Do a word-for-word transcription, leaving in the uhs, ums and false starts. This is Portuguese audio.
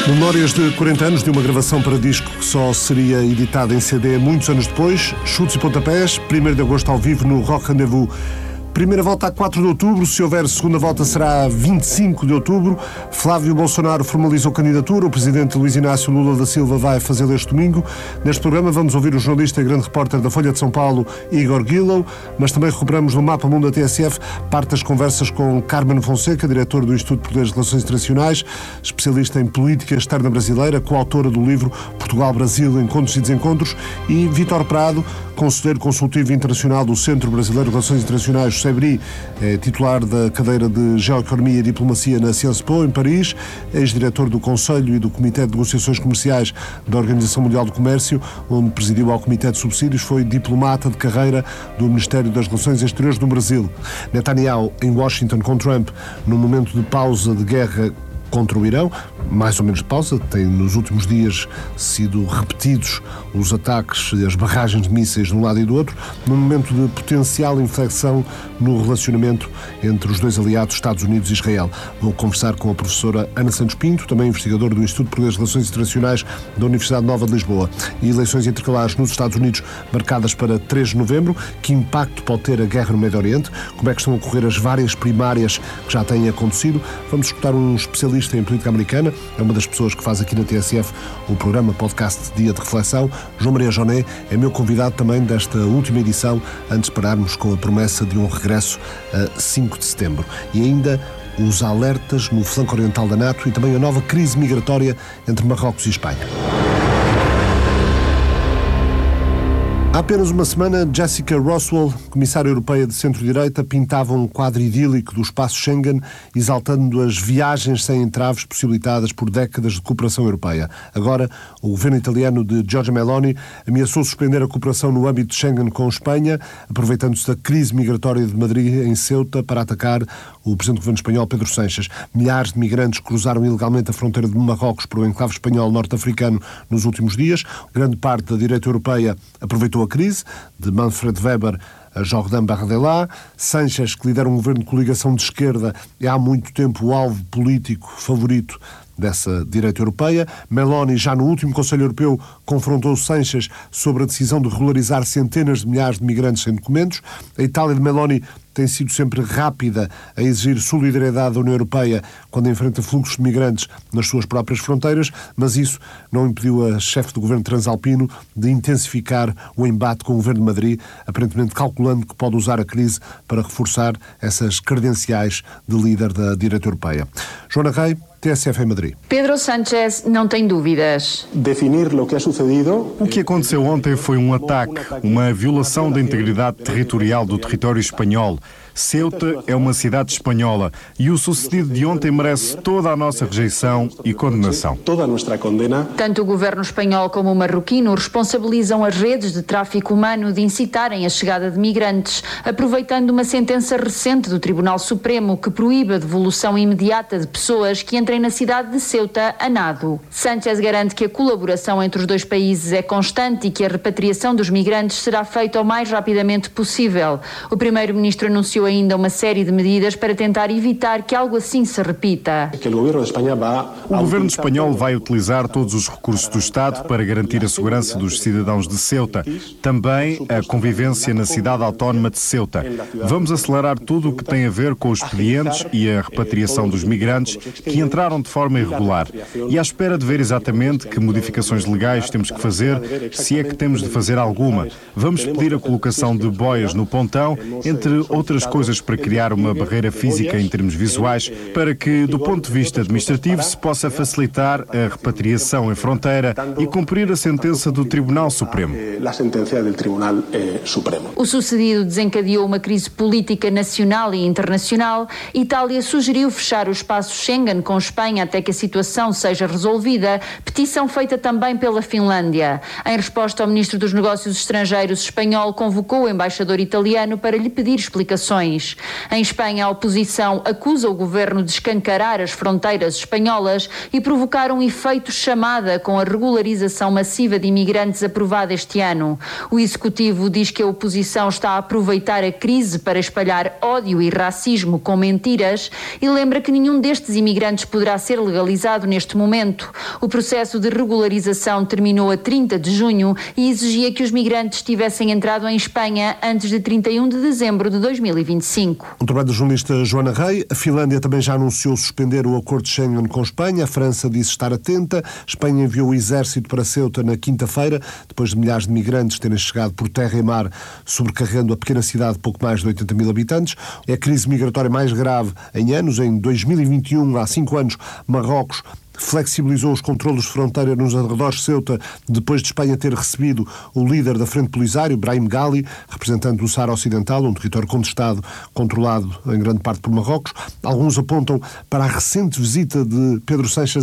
Memórias de quarenta anos de uma gravação para disco que só seria editada em C D muitos anos depois. Chutes e pontapés, primeiro de agosto ao vivo no Rock Rendezvous. Primeira volta a quatro de outubro, se houver segunda volta será a vinte e cinco de outubro. Flávio Bolsonaro formalizou candidatura, o presidente Luís Inácio Lula da Silva vai fazê-lo este domingo. Neste programa vamos ouvir o jornalista e grande repórter da Folha de São Paulo, Igor Guillow, mas também recuperamos no Mapa Mundo da T S F parte das conversas com Carmen Fonseca, diretor do Instituto Português de Relações Internacionais, especialista em política externa brasileira, coautora do livro Portugal-Brasil, Encontros e Desencontros, e Vítor Prado, conselheiro consultivo internacional do Centro Brasileiro de Relações Internacionais, o CEBRI, é titular da cadeira de Geoeconomia e Diplomacia na Sciences Po, em Paris, ex-diretor do Conselho e do Comitê de Negociações Comerciais da Organização Mundial do Comércio, onde presidiu ao Comitê de Subsídios, foi diplomata de carreira do Ministério das Relações Exteriores do Brasil. Netanyahu, em Washington, com Trump, num momento de pausa de guerra contra o Irão, mais ou menos de pausa, tem nos últimos dias sido repetidos os ataques e as barragens de mísseis de um lado e do outro, num momento de potencial inflexão no relacionamento entre os dois aliados, Estados Unidos e Israel. Vou conversar com a professora Ana Santos Pinto, também investigadora do Instituto Português de Relações Internacionais da Universidade Nova de Lisboa. E eleições intercalares nos Estados Unidos marcadas para três de novembro. Que impacto pode ter a guerra no Médio Oriente? Como é que estão a ocorrer as várias primárias que já têm acontecido? Vamos escutar um especialista em política americana, é uma das pessoas que faz aqui na T S F o programa podcast Dia de Reflexão. João Maria Joné é meu convidado também desta última edição, antes de pararmos com a promessa de um regresso a cinco de setembro. E ainda os alertas no flanco oriental da NATO e também a nova crise migratória entre Marrocos e Espanha. Há apenas uma semana, Jessica Roswell, comissária europeia de centro-direita, pintava um quadro idílico do espaço Schengen, exaltando as viagens sem entraves possibilitadas por décadas de cooperação europeia. Agora, o governo italiano de Giorgia Meloni ameaçou suspender a cooperação no âmbito de Schengen com Espanha, aproveitando-se da crise migratória de Madrid em Ceuta para atacar o presidente do governo espanhol, Pedro Sánchez. Milhares de migrantes cruzaram ilegalmente a fronteira de Marrocos para o enclave espanhol norte-africano nos últimos dias. Grande parte da direita europeia aproveitou a crise, de Manfred Weber a Jordan Bardella. Sánchez, que lidera um governo de coligação de esquerda, é há muito tempo o alvo político favorito dessa direita europeia. Meloni, já no último Conselho Europeu, confrontou Sánchez sobre a decisão de regularizar centenas de milhares de migrantes sem documentos. A Itália de Meloni tem sido sempre rápida a exigir solidariedade da União Europeia quando enfrenta fluxos de migrantes nas suas próprias fronteiras, mas isso não impediu a chefe do governo transalpino de intensificar o embate com o governo de Madrid, aparentemente calculando que pode usar a crise para reforçar essas credenciais de líder da direita europeia. Joana Rei, T S F em Madrid. Pedro Sánchez não tem dúvidas. Definir o que ha sucedido. O que aconteceu ontem foi um ataque, uma violação da integridade territorial do território espanhol. Ceuta é uma cidade espanhola e o sucedido de ontem merece toda a nossa rejeição e condenação. Toda a nossa condena. Tanto o governo espanhol como o marroquino responsabilizam as redes de tráfico humano de incitarem a chegada de migrantes, aproveitando uma sentença recente do Tribunal Supremo que proíbe a devolução imediata de pessoas que entrem na cidade de Ceuta a nado. Sánchez garante que a colaboração entre os dois países é constante e que a repatriação dos migrantes será feita o mais rapidamente possível. O primeiro-ministro anunciou ainda uma série de medidas para tentar evitar que algo assim se repita. O governo espanhol vai utilizar todos os recursos do Estado para garantir a segurança dos cidadãos de Ceuta, também a convivência na cidade autónoma de Ceuta. Vamos acelerar tudo o que tem a ver com os expedientes e a repatriação dos migrantes que entraram de forma irregular. E à espera de ver exatamente que modificações legais temos que fazer, se é que temos de fazer alguma. Vamos pedir a colocação de boias no pontão, entre outras coisas para criar uma barreira física em termos visuais, para que, do ponto de vista administrativo, se possa facilitar a repatriação em fronteira e cumprir a sentença do Tribunal Supremo. O sucedido desencadeou uma crise política nacional e internacional. Itália sugeriu fechar o espaço Schengen com Espanha até que a situação seja resolvida, petição feita também pela Finlândia. Em resposta, o ministro dos Negócios Estrangeiros espanhol convocou o embaixador italiano para lhe pedir explicações. detenções. Em Espanha, a oposição acusa o governo de escancarar as fronteiras espanholas e provocar um efeito chamada com a regularização massiva de imigrantes aprovada este ano. O executivo diz que a oposição está a aproveitar a crise para espalhar ódio e racismo com mentiras e lembra que nenhum destes imigrantes poderá ser legalizado neste momento. O processo de regularização terminou a trinta de junho e exigia que os migrantes tivessem entrado em Espanha antes de trinta e um de dezembro de dois mil e vinte e cinco. Um trabalho da jornalista Joana Rei. A Finlândia também já anunciou suspender o acordo de Schengen com Espanha. A França disse estar atenta. Espanha enviou o exército para Ceuta na quinta-feira, depois de milhares de migrantes terem chegado por terra e mar, sobrecarregando a pequena cidade de pouco mais de oitenta mil habitantes. É a crise migratória mais grave em anos. Em dois mil e vinte e um, há cinco anos, Marrocos flexibilizou os controlos de fronteira nos arredores de Ceuta, depois de Espanha ter recebido o líder da Frente Polisário, Brahim Ghali, representante do Saara Ocidental, um território contestado, controlado em grande parte por Marrocos. Alguns apontam para a recente visita de Pedro Sánchez